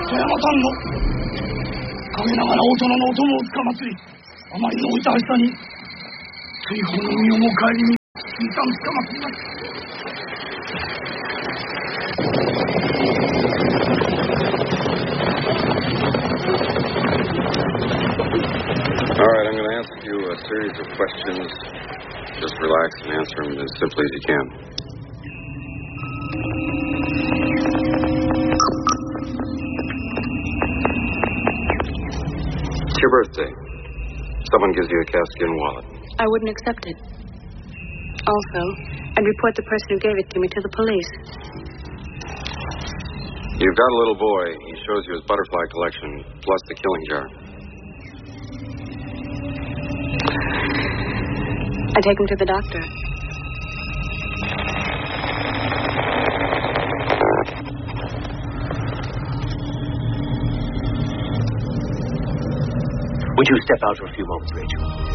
山さんの陰ながら大人のお供をつかまつり、あまりのおいたはしさに追放の身をも帰りに金丹つかまつります。 All right, I'm going to ask you a series of questions. Just relax and answer them as simply as you can. It's your birthday. Someone gives you a calfskin wallet. I wouldn't accept it. Also, I'd report the person who gave it to me to the police. You've got a little boy. He shows you his butterfly collection, plus the killing jar. I take him to the doctor. Would you step out for a few moments, Rachel?